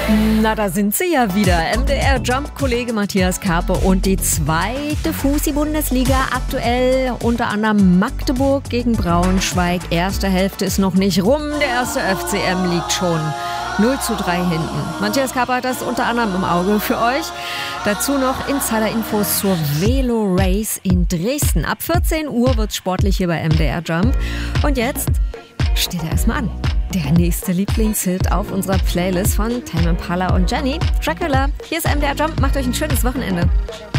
Na, da sind sie ja wieder. MDR-Jump-Kollege Matthias Karpe und die zweite Fusi-Bundesliga. Aktuell unter anderem Magdeburg gegen Braunschweig. Erste Hälfte ist noch nicht rum. Der erste FCM liegt schon 0:3 hinten. Matthias Karpe hat das unter anderem im Auge für euch. Dazu noch Insider-Infos zur Velo-Race in Dresden. Ab 14 Uhr wird's sportlich hier bei MDR Jump. Und jetzt steht er erstmal an. Der nächste Lieblingshit auf unserer Playlist von Tame Impala und Jenny. Dracula. Hier ist MDR Jump. Macht euch ein schönes Wochenende.